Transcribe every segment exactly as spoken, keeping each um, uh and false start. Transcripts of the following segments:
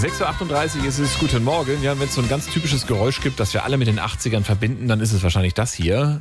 sechs Uhr achtunddreißig ist es. Guten Morgen. Ja, wenn es so ein ganz typisches Geräusch gibt, das wir alle mit den achtzigern verbinden, dann ist es wahrscheinlich das hier.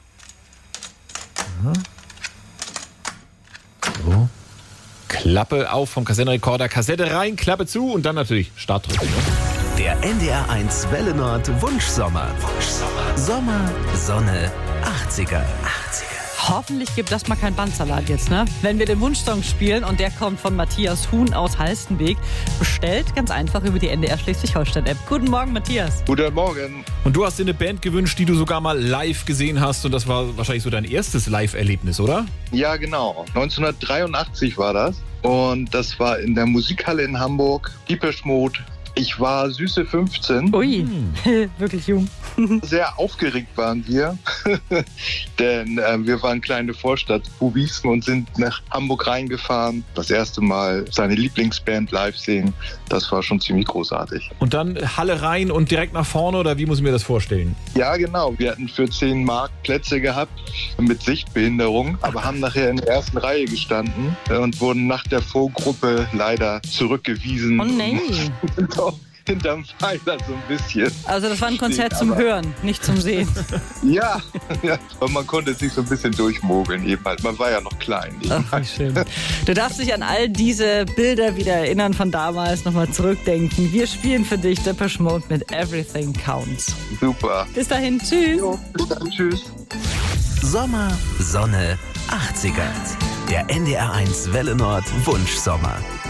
So. Klappe auf vom Kassettenrekorder, Kassette rein, Klappe zu und dann natürlich Start drücken. Der N D R eins Welle Nord Wunschsommer. Wunschsommer. Sommer, Sonne, achtziger. achtziger. Hoffentlich gibt das mal kein Bandsalat jetzt, ne? Wenn wir den Wunschsong spielen und der kommt von Matthias Huhn aus Halstenbek, bestellt ganz einfach über die N D R Schleswig-Holstein-App. Guten Morgen, Matthias. Guten Morgen. Und du hast dir eine Band gewünscht, die du sogar mal live gesehen hast und das war wahrscheinlich so dein erstes Live-Erlebnis, oder? Ja, genau. neunzehnhundertdreiundachtzig war das und das war in der Musikhalle in Hamburg, Depeche Mode. Ich war süße fünfzehn. Ui, hm. Wirklich jung. Sehr aufgeregt waren wir, denn äh, wir waren kleine Vorstadtbubis und sind nach Hamburg reingefahren. Das erste Mal seine Lieblingsband live sehen, das war schon ziemlich großartig. Und dann Halle rein und direkt nach vorne oder wie muss ich mir das vorstellen? Ja, genau. Wir hatten für zehn Mark Plätze gehabt mit Sichtbehinderung, aber haben nachher in der ersten Reihe gestanden und wurden nach der Vorgruppe leider zurückgewiesen. Oh nee. Hinterm Pfeiler so ein bisschen. Also das war ein Konzert zum Hören, nicht zum Sehen. Ja, ja, und man konnte sich so ein bisschen durchmogeln eben halt. Man war ja noch klein. Ach, wie schön. Du darfst dich an all diese Bilder wieder erinnern von damals, nochmal zurückdenken. Wir spielen für dich Depeche Mode mit Everything Counts. Super. Bis dahin, tschüss. Jo, bis dann, tschüss. Sommer, Sonne, achtziger. Der N D R eins Welle Nord Wunschsommer.